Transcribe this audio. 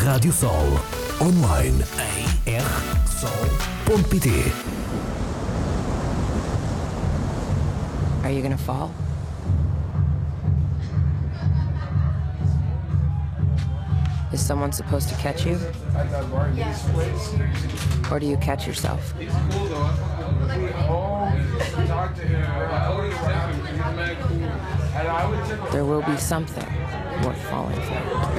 Rádio Sol. Online em rsol.pt. Are you gonna fall? Is someone supposed to catch you? Or do you catch yourself? There will be something worth falling for.